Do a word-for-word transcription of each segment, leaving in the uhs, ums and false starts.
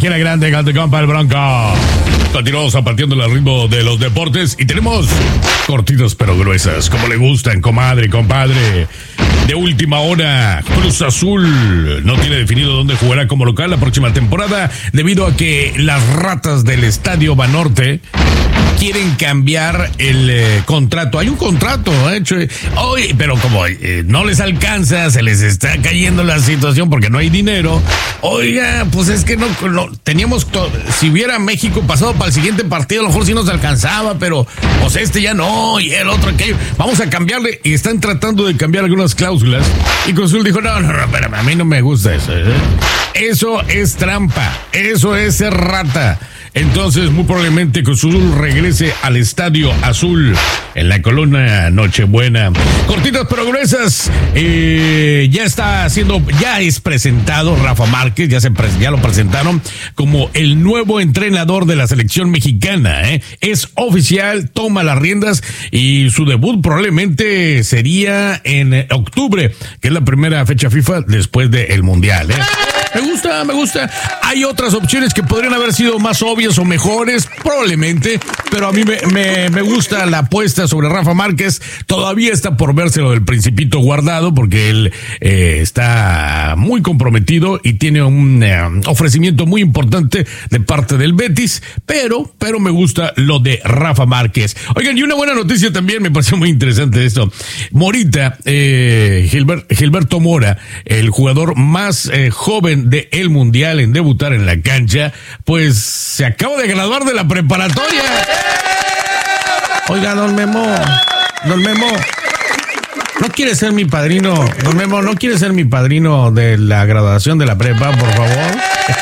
Aquí en la grande, grande compa el Bronco. Continuamos partiendo el ritmo de los deportes y tenemos cortitas pero gruesas, como le gustan, comadre, compadre. De última hora, Cruz Azul no tiene definido dónde jugará como local la próxima temporada debido a que las ratas del Estadio Banorte quieren cambiar el eh, contrato. Hay un contrato hecho hoy, pero como eh, no les alcanza, se les está cayendo la situación porque no hay dinero. Oiga, pues es que no, no teníamos, to- si hubiera México pasado para el siguiente partido, a lo mejor sí nos alcanzaba, pero pues este ya no, y el otro aquello. Vamos a cambiarle, y están tratando de cambiar algunas cláusulas. Y Cruz Azul dijo, no, no, no, espérame, a mí no me gusta eso. ¿eh? Eso es trampa, eso es ser rata. Entonces, muy probablemente Cruz Azul regrese al Estadio Azul en la colonia Nochebuena. Cortitas pero gruesas. Eh, ya está siendo, ya es presentado Rafa Márquez, ya se ya lo presentaron como el nuevo entrenador de la selección mexicana. ¿eh? Es oficial, toma las riendas y su debut probablemente sería en octubre, que es la primera fecha FIFA después del Mundial. ¿eh? Me gusta, me gusta. Hay otras opciones que podrían haber sido más obvias o mejores, probablemente, pero a mí me, me, me gusta la apuesta sobre Rafa Márquez. Todavía está por verse lo del Principito Guardado, porque él eh, está muy comprometido y tiene un eh, ofrecimiento muy importante de parte del Betis, pero, pero me gusta lo de Rafa Márquez. Oigan, y una buena noticia también, me pareció muy interesante esto. Morita, eh, Gilbert, Gilberto Mora, el jugador más eh, joven de el Mundial en debutar en la cancha, pues se acaba de graduar de la preparatoria. Oiga, don Memo, don Memo, ¿no quiere ser mi padrino? Don Memo, ¿no quiere ser mi padrino de la graduación de la prepa, por favor?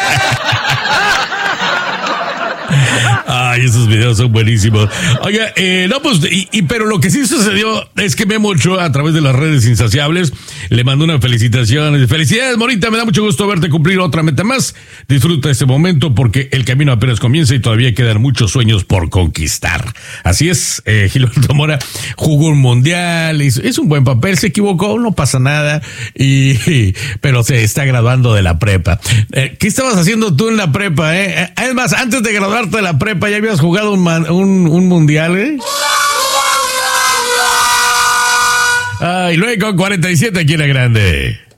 Ay, esos videos son buenísimos. Oiga, eh, no, pues, y, y, pero lo que sí sucedió es que Memo Ochoa, a través de las redes insaciables, le mandó una felicitación. Felicidades, Morita, me da mucho gusto verte cumplir otra meta más. Disfruta este momento porque el camino apenas comienza y todavía quedan muchos sueños por conquistar. Así es, eh, Gilberto Mora jugó un mundial, hizo, hizo un buen papel, se equivocó, no pasa nada, y, y pero se está graduando de la prepa. Eh, ¿Qué estabas haciendo tú en la prepa, eh? Es más, antes de graduarte de la prepa, ¿ya habías jugado un, man, un, un mundial, eh? Ay, luego con cuarenta y siete aquí en la grande.